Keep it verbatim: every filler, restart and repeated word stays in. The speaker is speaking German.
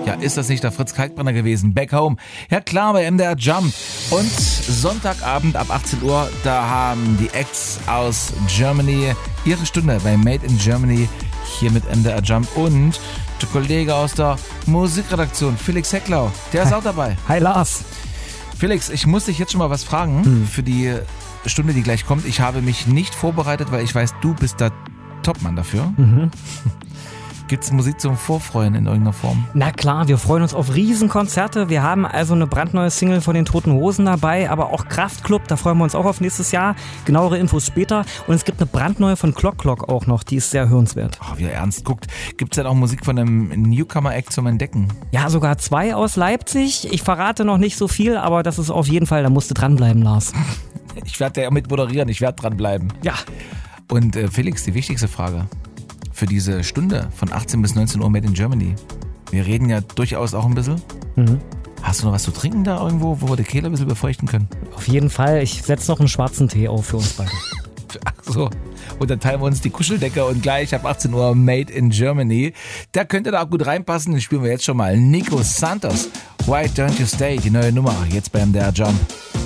Ja, ist das nicht der Fritz Kalkbrenner gewesen? Back Home. Ja klar, bei M D R Jump. Und Sonntagabend ab achtzehn Uhr, da haben die Acts aus Germany ihre Stunde bei Made in Germany hier mit M D R Jump. Und der Kollege aus der Musikredaktion, Felix Hecklau, der ist auch dabei. Hi Lars. Felix, ich muss dich jetzt schon mal was fragen hm. für die Stunde, die gleich kommt. Ich habe mich nicht vorbereitet, weil ich weiß, du bist der Topmann dafür. Mhm. Gibt es Musik zum Vorfreuen in irgendeiner Form? Na klar, wir freuen uns auf Riesenkonzerte. Wir haben also eine brandneue Single von den Toten Hosen dabei, aber auch Kraftklub, da freuen wir uns auch auf nächstes Jahr. Genauere Infos später. Und es gibt eine brandneue von Clock Clock auch noch, die ist sehr hörenswert. Oh, wie er ernst guckt. Gibt es denn auch Musik von einem Newcomer-Act zum Entdecken? Ja, sogar zwei aus Leipzig. Ich verrate noch nicht so viel, aber das ist auf jeden Fall, da musst du dranbleiben, Lars. Ich werde ja mit moderieren, ich werde dranbleiben. Ja. Und äh, Felix, die wichtigste Frage für diese Stunde von achtzehn bis neunzehn Uhr Made in Germany. Wir reden ja durchaus auch ein bisschen. Mhm. Hast du noch was zu trinken da irgendwo, wo wir die Kehle ein bisschen befeuchten können? Auf jeden Fall. Ich setze noch einen schwarzen Tee auf für uns beide. Ach so. Und dann teilen wir uns die Kuscheldecke und gleich ab achtzehn Uhr Made in Germany. Da könnte da auch gut reinpassen. Den spielen wir jetzt schon mal. Nico Santos, Why Don't You Stay? Die neue Nummer jetzt beim M D R Jump.